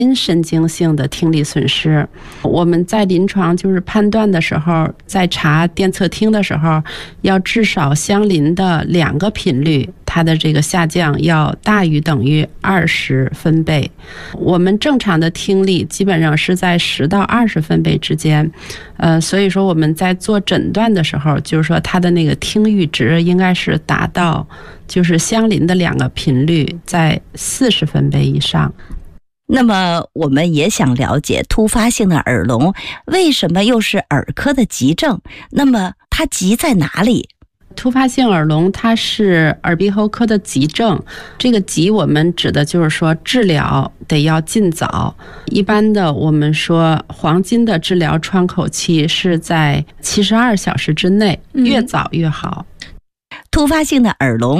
神经性的听力损失。我们在临床就是判断的时候，在查电测听的时候，要至少相邻的2个频率，它的这个下降要大于等于20分贝。我们正常的听力基本上是在10到20分贝之间，所以说我们在做诊断的时候，就是说它的那个听阈值应该是达到就是相邻的2个频率在40分贝以上。 那么我们也想了解突发性的耳聋为什么又是耳科的急症，那么它急在哪里？ 突发性耳聋它是耳鼻喉科的急症，这个急我们指的就是说治疗得要尽早，一般的我们说黄金的治疗窗口期是在72小时之内，越早越好。 突发性的耳聋